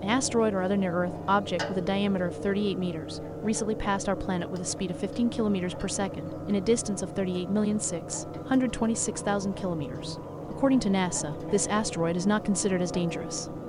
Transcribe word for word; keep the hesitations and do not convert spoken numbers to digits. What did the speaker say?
asteroid or other near-Earth object with a diameter of thirty-eight meters recently passed our planet with a speed of fifteen kilometers per second in a distance of thirty-eight million six hundred twenty-six thousand kilometers. According to NASA, this asteroid is not considered as dangerous.